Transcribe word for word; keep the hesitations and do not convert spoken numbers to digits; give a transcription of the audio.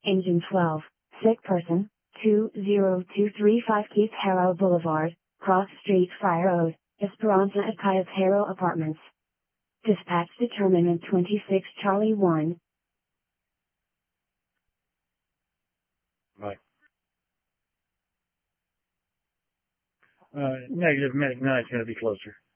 Engine twelve, sick person, two zero two three five Keith Harrow Boulevard, Cross Street Fire Road, Esperanza at Cayos Harrow Apartments. Dispatch determinant twenty-six Charlie one. Right. Uh, negative, medic nine is going to be closer.